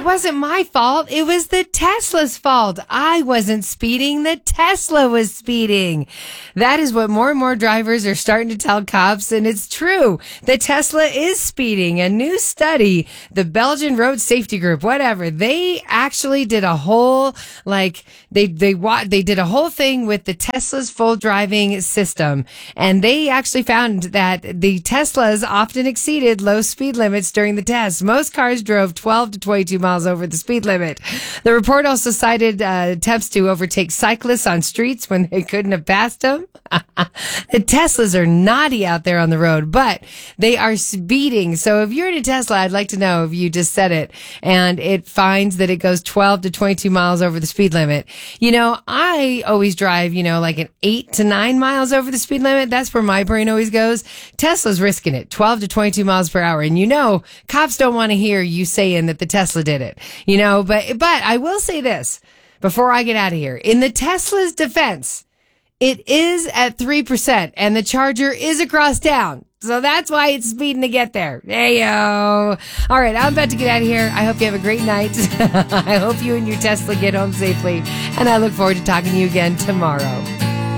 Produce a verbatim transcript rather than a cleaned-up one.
wasn't my fault. It was the Tesla's fault. I wasn't speeding. The Tesla was speeding. That is what more and more drivers are starting to tell cops, and it's true. The Tesla is speeding. A new study, the Belgian Road Safety Group, whatever, they actually did a whole, like, they, they, they did a whole thing with the Tesla's full driving system, and they actually found that the Teslas often exceeded low speed limits during the test. Most cars drove twelve to twenty-two miles over the speed limit. The report also cited uh, attempts to overtake cyclists on streets when they couldn't have passed them. The Teslas are naughty out there on the road, but they are speeding. So if you're in a Tesla, I'd like to know if you just said it and it finds that it goes twelve to twenty-two miles over the speed limit. You know, I always drive, you know, like an eight to nine miles over the speed limit. That's where my brain always goes. Tesla's risking it, twelve to twenty-two miles per hour. And you know, cops don't want to hear you saying that the Tesla did it, you know, but, but I will say this before I get out of here. In the Tesla's defense, it is at three percent and the charger is across town. So that's why it's speeding to get there. Hey-yo. All right, I'm about to get out of here. I hope you have a great night. I hope you and your Tesla get home safely. And I look forward to talking to you again tomorrow.